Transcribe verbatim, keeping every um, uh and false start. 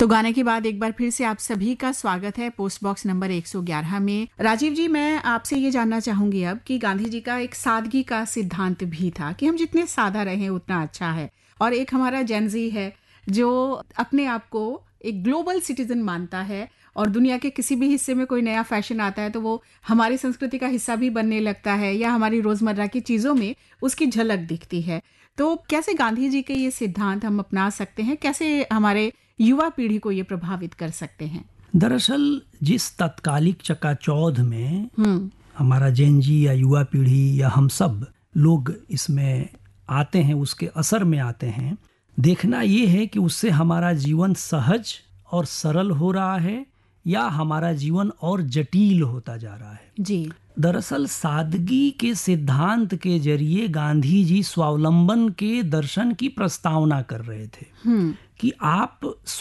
तो गाने के बाद एक बार फिर से आप सभी का स्वागत है पोस्ट बॉक्स नंबर एक सौ ग्यारह में। राजीव जी, मैं आपसे ये जानना चाहूंगी अब कि गांधी जी का एक सादगी का सिद्धांत भी था कि हम जितने सादा रहें उतना अच्छा है, और एक हमारा जेनजी है जो अपने आप को एक ग्लोबल सिटीजन मानता है और दुनिया के किसी भी हिस्से में कोई नया फैशन आता है तो वो हमारी संस्कृति का हिस्सा भी बनने लगता है या हमारी रोजमर्रा की चीजों में उसकी झलक दिखती है। तो कैसे गांधी जी के ये सिद्धांत हम अपना सकते हैं, कैसे हमारे युवा पीढ़ी को ये प्रभावित कर सकते हैं? दरअसल जिस तत्कालिक चकाचौंध में हमारा जेनजी या युवा पीढ़ी या हम सब लोग इसमें आते हैं, उसके असर में आते हैं, देखना ये है कि उससे हमारा जीवन सहज और सरल हो रहा है या हमारा जीवन और जटिल होता जा रहा है। जी, दरअसल सादगी के सिद्धांत के जरिए गांधी जी स्वावलंबन के दर्शन की प्रस्तावना कर रहे थे कि आप